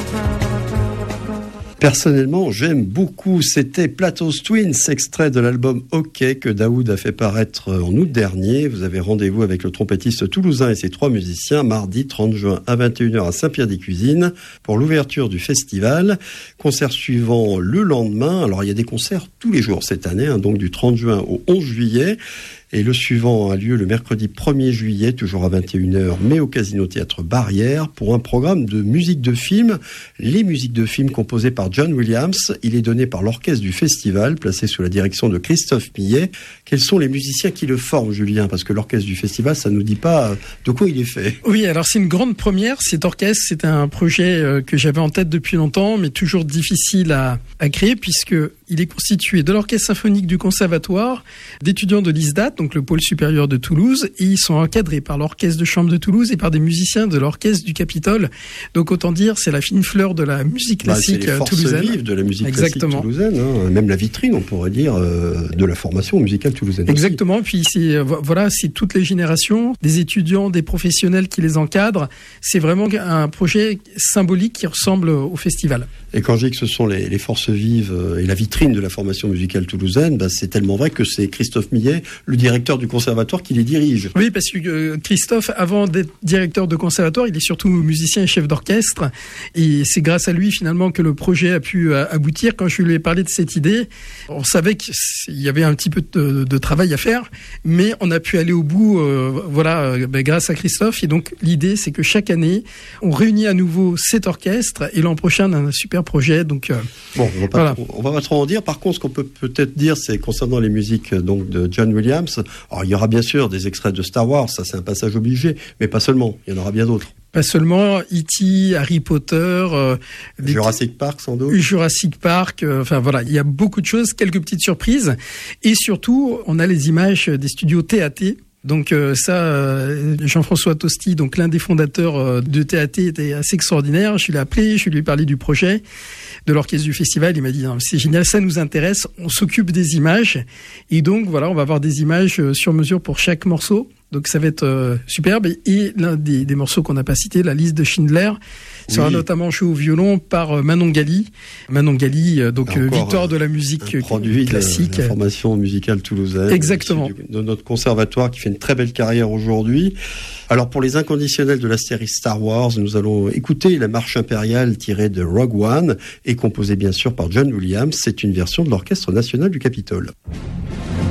Personnellement, j'aime beaucoup. C'était Plato's Twins, extrait de l'album OK que Daoud a fait paraître en août dernier. Vous avez rendez-vous avec le trompettiste toulousain et ses 3 musiciens mardi 30 juin à 21h à Saint-Pierre-des-Cuisines pour l'ouverture du festival. Concert suivant le lendemain. Alors, il y a des concerts tous les jours cette année, donc du 30 juin au 11 juillet. Et le suivant a lieu le mercredi 1er juillet, toujours à 21h, mais au Casino Théâtre Barrière, pour un programme de musique de film. Les musiques de film composées par John Williams. Il est donné par l'orchestre du festival, placé sous la direction de Christophe Millet. Quels sont les musiciens qui le forment, Julien? Parce que l'orchestre du festival, ça ne nous dit pas de quoi il est fait. Oui, alors c'est une grande première. Cet orchestre, c'est un projet que j'avais en tête depuis longtemps, mais toujours difficile à créer, puisque il est constitué de l'orchestre symphonique du conservatoire, d'étudiants de l'ISDAT, donc le pôle supérieur de Toulouse, et ils sont encadrés par l'orchestre de chambre de Toulouse et par des musiciens de l'orchestre du Capitole. Donc autant dire, c'est la fine fleur de la musique classique toulousaine. C'est les forces vives de la musique classique toulousaine, même la vitrine, on pourrait dire, de la formation musicale toulousaine. Exactement, aussi. Puis c'est toutes les générations, des étudiants, des professionnels qui les encadrent. C'est vraiment un projet symbolique qui ressemble au festival. Et quand je dis que ce sont les forces vives et la vitrine de la formation musicale toulousaine, c'est tellement vrai que c'est Christophe Millet, le directeur du conservatoire, qui les dirige. Oui, parce que Christophe, avant d'être directeur de conservatoire, il est surtout musicien et chef d'orchestre. Et c'est grâce à lui, finalement, que le projet a pu aboutir. Quand je lui ai parlé de cette idée, on savait qu'il y avait un petit peu de travail à faire, mais on a pu aller au bout, grâce à Christophe. Et donc, l'idée, c'est que chaque année, on réunit à nouveau cet orchestre, et l'an prochain, on a un super projet. Donc, bon, on va pas trop en dire. Par contre, ce qu'on peut peut-être dire, c'est concernant les musiques donc de John Williams. Alors, il y aura bien sûr des extraits de Star Wars, ça c'est un passage obligé, mais pas seulement. Il y en aura bien d'autres. Pas seulement E.T., Harry Potter, Jurassic Park sans doute. Jurassic Park, il y a beaucoup de choses, quelques petites surprises, et surtout, on a les images des studios TAT. Donc Jean-François Tosti, donc l'un des fondateurs de TAT, était assez extraordinaire. Je l'ai appelé, je lui ai parlé du projet de l'orchestre du festival. Il m'a dit c'est génial, ça nous intéresse. On s'occupe des images, et donc voilà, on va avoir des images sur mesure pour chaque morceau. Donc ça va être superbe. Et l'un des morceaux qu'on n'a pas cité, la liste de Schindler, sera notamment joué au violon par Manon Gali. Manon Gali, victoire de la musique classique. De la formation musicale toulousaine. Exactement. De notre conservatoire, qui fait une très belle carrière aujourd'hui. Alors pour les inconditionnels de la série Star Wars, nous allons écouter la marche impériale tirée de Rogue One et composée bien sûr par John Williams. C'est une version de l'Orchestre national du Capitole.